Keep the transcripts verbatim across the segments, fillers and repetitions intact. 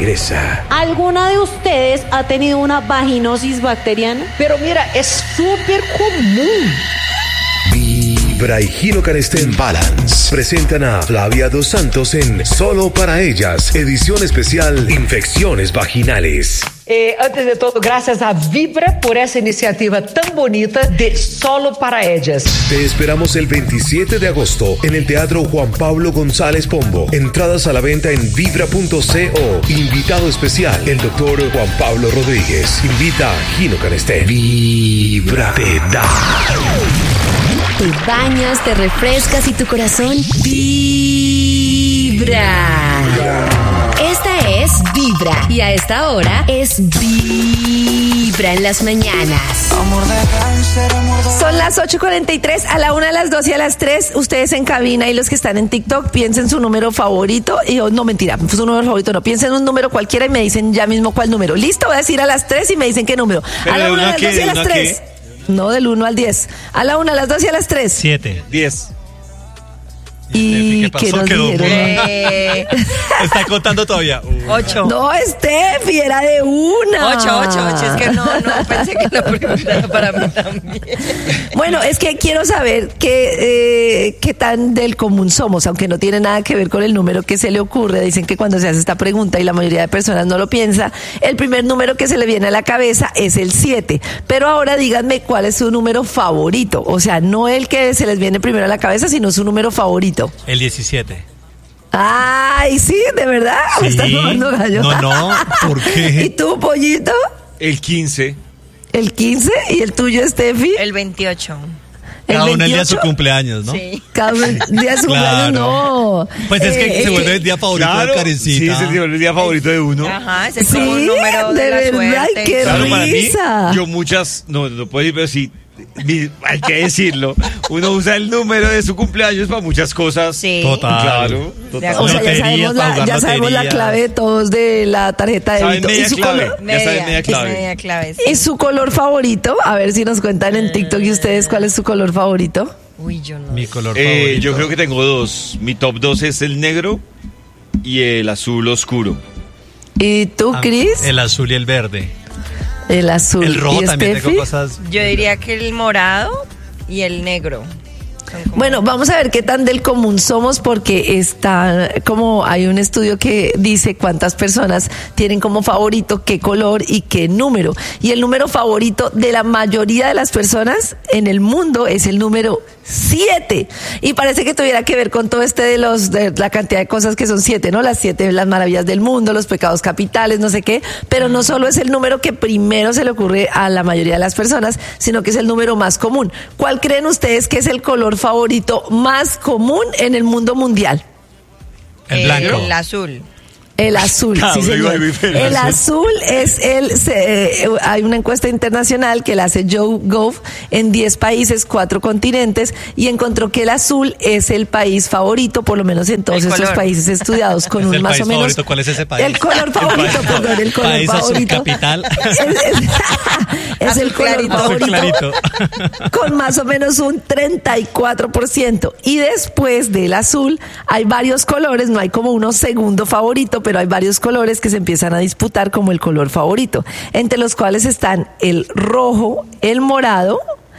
regresa. ¿Alguna de ustedes ha tenido una vaginosis bacteriana? Pero mira, es súper común. Vibra y Gino Canestén Balance presentan a Flavia Dos Santos en Solo para Ellas, edición especial Infecciones Vaginales. Eh, antes de todo, gracias a Vibra por esa iniciativa tan bonita de Solo para Ellas. Te esperamos el veintisiete de agosto en el Teatro Juan Pablo González Pombo. Entradas a la venta en vibra punto co. Invitado especial, el doctor Juan Pablo Rodríguez. Invita a Gino Canestén. Vibra te da. Te bañas, te refrescas y tu corazón vibra. Esta es Vibra y a esta hora es Vibra en las mañanas. Son las ocho cuarenta y tres, a la una, a las dos y a las tres. Ustedes en cabina y los que están en TikTok, piensen su número favorito. Y oh, no, mentira, su número favorito no. Piensen un número cualquiera y me dicen ya mismo cuál número. Listo, voy a decir a las tres y me dicen qué número. Pero a la una, a las qué, dos y a las tres. Qué? No, del uno al diez. A la una, a las dos y a las tres. Siete. Diez. ¿Y ¿Qué qué pasó? nos Quedó dijeron? Eh, Está contando todavía. Uh, ocho. No, Steffi, era de una. Ocho, ocho, ocho. Es que no, no, pensé que la pregunta era para mí también. Bueno, es que quiero saber qué, eh, qué tan del común somos, aunque no tiene nada que ver con el número que se le ocurre. Dicen que cuando se hace esta pregunta y la mayoría de personas no lo piensa, el primer número que se le viene a la cabeza es el siete. Pero ahora díganme cuál es su número favorito. O sea, no el que se les viene primero a la cabeza, sino su número favorito. El diecisiete. Ay, sí, de verdad. Sí. ¿Me estás robando gallo? No, no, ¿por qué? ¿Y tú, pollito? El quince. ¿El quince? ¿Y el tuyo, Steffi? El veintiocho. Cada uno el día de su veintiocho? cumpleaños, ¿no? Sí. Cada uno el día de su cumpleaños, no. Pues es que Eh, se vuelve que- el día favorito Claro, de Karencita. sí, se vuelve el día favorito de uno. Ajá, ese es Sí, como un número de, de la verdad, suerte. qué Claro, para mí, risa. yo muchas, no, no puedo decir, pero sí, mi- hay que decirlo. Uno usa el número de su cumpleaños para muchas cosas. Sí. Total. Claro, De total. O sea, ya Loterías, sabemos, para la, jugar ya sabemos la loterías. clave de todos de la tarjeta de Saben débito. media ¿Y su, clave. color, Ya saben media clave. Media clave, sí. ¿Y su color favorito? A ver si nos cuentan en TikTok y ustedes cuál es su color favorito. Uy, yo no. Mi color Eh, favorito. yo creo que tengo dos. Mi top dos es el negro y el azul oscuro. ¿Y tú, Ah, Cris? El azul y el verde. El azul. El rojo ¿Y también Steffi? tengo cosas. Yo diría que el morado y el negro. Son como- Bueno, vamos a ver qué tan del común somos porque está como hay un estudio que dice cuántas personas tienen como favorito qué color y qué número. Y el número favorito de la mayoría de las personas en el mundo es el número siete. Y parece que tuviera que ver con todo este de los de la cantidad de cosas que son siete, ¿no? Las siete, las maravillas del mundo, los pecados capitales, no sé qué. Pero no solo es el número que primero se le ocurre a la mayoría de las personas, sino que es el número más común. ¿Cuál creen ustedes que es el color favorito más común en el mundo mundial? El blanco. El azul. El azul, Ah, sí, muy señor. bueno, muy bueno. El azul es el. Se, eh, hay una encuesta internacional que la hace YouGov en diez países, cuatro continentes, y encontró que el azul es el país favorito, por lo menos en todos El estos color. países estudiados, con Es un el más país o menos. favorito. ¿Cuál es ese país? El color favorito, país- perdón, el color país azul favorito. capital. Es, es- es Azul el color clarito. Azul favorito. clarito. Con más o menos un treinta y cuatro por ciento. Y después del azul hay varios colores, no hay como uno segundo favorito, pero hay varios colores que se empiezan a disputar como el color favorito, entre los cuales están el rojo, el morado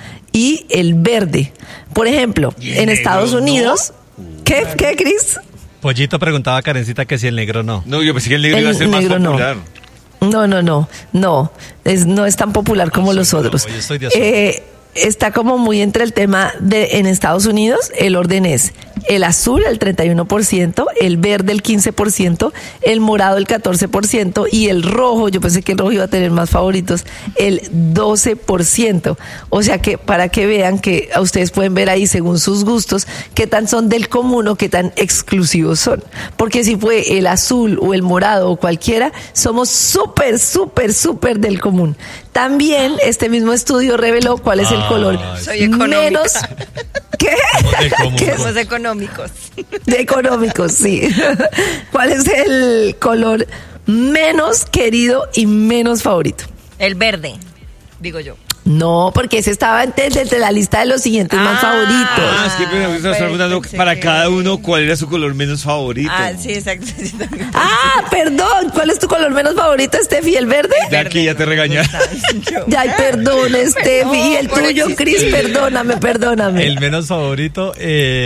y el verde. Por ejemplo, ¿Y el en negro Estados no? Unidos, ¿qué, qué, Cris? Pollito preguntaba a Karencita que si el negro no. No, yo pensé que el negro El iba a ser más negro no. popular. No, no, no, no, es, no es tan popular como sí, los pero otros. hoy estoy de acuerdo. Eh, está como muy entre el tema de en Estados Unidos, el orden es el azul el treinta y uno por ciento, el verde el quince por ciento, el morado el catorce por ciento y el rojo, yo pensé que el rojo iba a tener más favoritos, el doce por ciento. O sea que para que vean que a ustedes pueden ver ahí según sus gustos qué tan son del común o qué tan exclusivos son. Porque si fue el azul o el morado o cualquiera, somos súper, súper, súper del común. También este mismo estudio reveló cuál es el Ay, color Soy económica. menos... ¿Qué? de común. ¿Qué es? Somos económicos. De económicos, sí. ¿Cuál es el color menos querido y menos favorito? El verde, digo yo. No, porque ese estaba antes de la lista de los siguientes más Ah. favoritos. Ah, es que me estaba pues, preguntando pensé para que- cada uno cuál era su color menos favorito. Ah, sí, exacto. Ah, perdón. ¿Cuál es tu color menos favorito, Steffi? ¿El verde? De aquí ya te regañaron. Ay, perdón, Steffi. Y el por tuyo, existir. Cris, perdóname, perdóname. El menos favorito,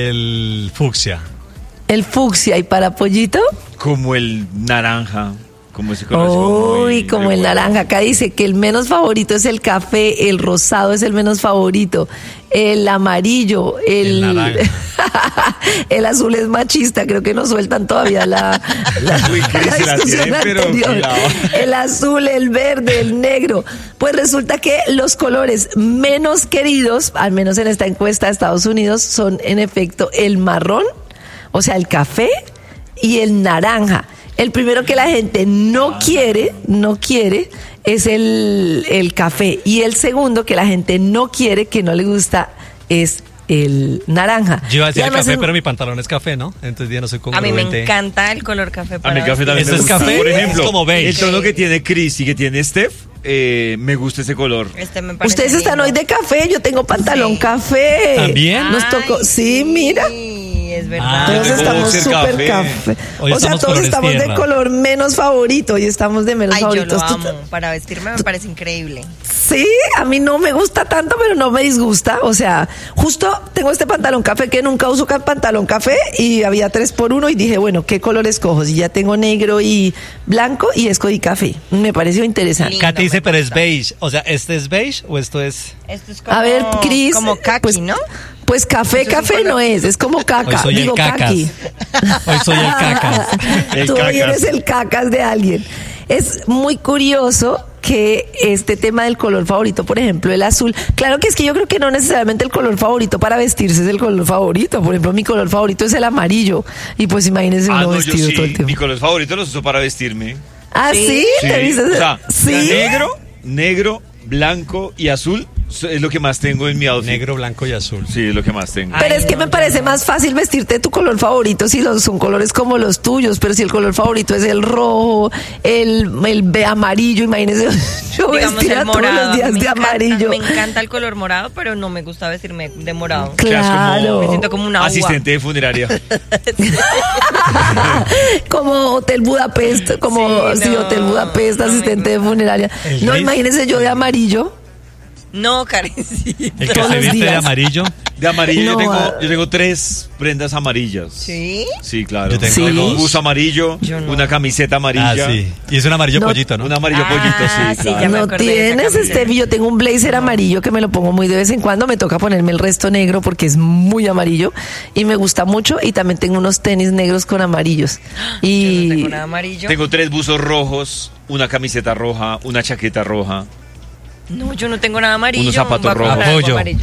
el fucsia. El fucsia. ¿Y para Pollito? Como el naranja. Como ese color. así como Uy, muy- como muy el bueno. naranja. Acá dice que el menos favorito es el café, el rosado es el menos favorito, el amarillo, el, El naranja. el azul es machista. Creo que no sueltan todavía la, la, Uy, Cris, la se la discusión tienen, pero anterior. cuidado. El azul, el verde, el negro. Pues resulta que los colores menos queridos, al menos en esta encuesta de Estados Unidos, son en efecto el marrón, o sea, el café y el naranja. El primero que la gente no quiere, no quiere, es el, el café. Y el segundo que la gente no quiere, que no le gusta, es el naranja. Yo iba a decir Y el además café, es- pero mi pantalón es café, ¿no? Entonces ya no soy A mí congruente. me encanta el color café. A Para mí el café también ¿Eso me es gusta. café? Por Es ejemplo, como beige. el tono que tiene Chris y que tiene Steph, eh, me gusta ese color. Este me parece Ustedes están lindo. hoy de café, yo tengo pantalón Sí. café. ¿También? Nos tocó, Ay, sí, mira. Sí, es verdad. Ah, Todos yo tengo estamos boxer súper café. café. Hoy O sea, estamos todos colores estamos de tierra. color menos favorito y estamos de menos Ay, yo favoritos. lo Tú- amo. Para vestirme me parece increíble. Sí, a mí no me gusta tanto, pero no me disgusta. O sea, justo tengo este pantalón café que nunca uso ca- pantalón café y había tres por uno y dije, bueno, ¿qué color escojo? Si ya tengo negro y blanco y escogí café. Me pareció interesante. Lindo, Katy dice, me pero es gusta. beige. O sea, ¿este es beige o esto es...? Esto es como, A ver, Cris. como kaki, pues, ¿no? Pues café, Eso es un café color- no es, es como Hoy caca. soy Digo el cacas. kaki. Hoy soy el cacas. El Tú hoy cacas. eres el cacas de alguien. Es muy curioso que este tema del color favorito, por ejemplo, el azul, claro que es que yo creo que no necesariamente el color favorito para vestirse es el color favorito. Por ejemplo, mi color favorito es el amarillo. Y pues imagínense Ah, uno no, yo vestido todo el sí. tiempo. Mi color favorito los uso para vestirme. ¿Ah, sí? Sí. ¿Te vistes? O sea, ¿Sí? negro, negro, blanco y azul es lo que más tengo en mi outfit. Negro, blanco y azul. Sí, es lo que más tengo. Pero Ay, es que no, me yo parece no. más fácil vestirte de tu color favorito si los, son colores como los tuyos, pero si el color favorito es el rojo, el, el be- amarillo, imagínese yo Digamos vestida el todos morado. los días me de encanta, amarillo. Me encanta el color morado, pero no me gusta vestirme de morado. Quedas Claro. Me siento como una uva. asistente de funeraria. Como Hotel Budapest, como Sí, sí, no, Hotel Budapest, no me asistente de gusta. funeraria. El No, gris. imagínese yo de amarillo. No, Karencita. El que Todos se los viste de días. amarillo. De amarillo yo, No, tengo, ah. yo tengo tres prendas amarillas. ¿Sí? Sí, claro. Yo tengo ¿Sí? un dos. buzo amarillo, Yo no. una camiseta Ah, amarilla, sí. Y es un amarillo No. pollito, ¿no? un amarillo Ah, pollito, sí, sí, claro. ya me No acordé de esa tienes, camiseta. Stevie. Yo tengo un blazer amarillo que me lo pongo muy de vez en cuando. Me toca ponerme el resto negro porque es muy amarillo y me gusta mucho. Y también tengo unos tenis negros con amarillos. Yo no Y tengo nada amarillo. Tengo tres buzos rojos, una camiseta roja, una chaqueta roja. No, yo no tengo nada amarillo. Unos zapatos Voy a comprar rojos. algo Apoyo. amarillo.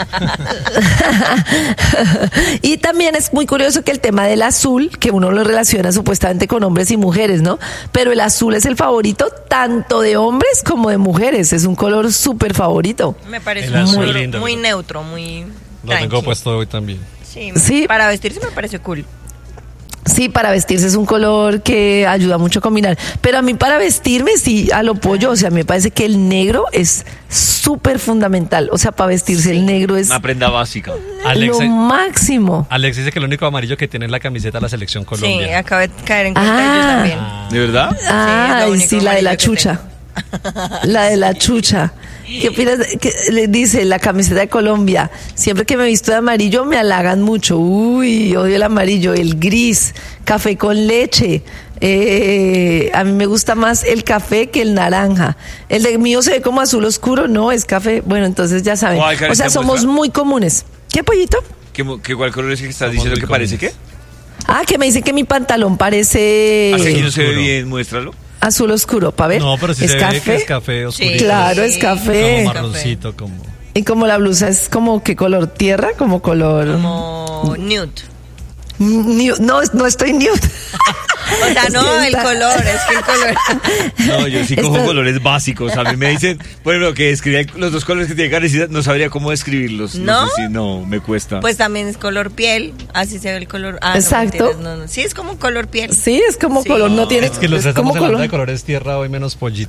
y también es muy curioso que el tema del azul, que uno lo relaciona supuestamente con hombres y mujeres, ¿no? Pero el azul es el favorito tanto de hombres como de mujeres. Es un color súper favorito. Me parece El un azul color lindo, muy pero- neutro, muy Lo tranqui. tengo puesto hoy también. Sí, Sí. Para vestirse me parece cool. Sí, para vestirse es un color que ayuda mucho a combinar. Pero a mí para vestirme, sí, a lo pollo. O sea, me parece que el negro es súper fundamental. O sea, para vestirse el negro es Una prenda básica. Alex, lo máximo. Alex dice que el único amarillo que tiene es la camiseta de la selección Sí, Colombia. acabé de caer en cuenta Ah. yo también. ¿De verdad? es lo Ay, único sí, la de la amarillo que chucha. La de la chucha. ¿Qué opinas? de- que le dice la camiseta de Colombia. Siempre que me visto de amarillo me halagan mucho. Uy, odio el amarillo, el gris, café con leche. Eh, a mí me gusta más el café que el naranja. El de mío se ve como azul oscuro, no, es café. Bueno, entonces ya saben. ¿Cuál, O sea, Karencita, somos muestra? muy comunes. ¿Qué, pollito? ¿Qué, mo- qué, ¿Cuál color es que estás Somos diciendo muy que parece comunes. qué? Ah, que me dicen que mi pantalón parece Así aquí no se ve oscuro. bien, muéstralo. azul oscuro. ¿Para ver? No, pero sí ¿Es se café? ve que es café oscurito. Claro, es café. Como marroncito, como... Y como la blusa es como qué color, tierra, como color Como nude. Nude. No, no estoy nude. O sea, Es no, que el está- color, es que el color. No, yo sí cojo Esto- colores básicos. A mí me dicen, bueno, que escribía los dos colores que tiene Karencita, no sabría cómo describirlos. ¿No? sé si no, me cuesta. Pues también es color piel, así se ve el color. Ah, no, Exacto. mentiras, no, no. Sí, es como color piel. Sí, es como Sí. color, no tiene Es que los es estamos como hablando color. de colores tierra hoy menos pollito.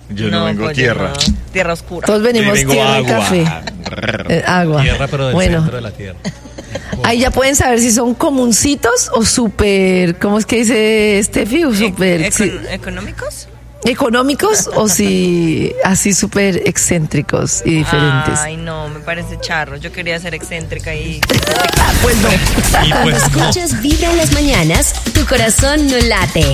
Yo no, vengo pues, tierra. yo no. Tierra oscura. Todos venimos Yo vengo tierra y agua. café. Eh, agua. Tierra, pero del bueno, centro de la tierra. ahí ya pueden saber si son comuncitos o súper, ¿cómo es que dice Steffi? O súper Econ- sí, ¿Económicos? económicos o si así súper excéntricos y diferentes. Ay, no, me parece charro. Yo quería ser excéntrica y... Pues no. Y pues no. Escuchas Vibra en las mañanas, tu corazón no late.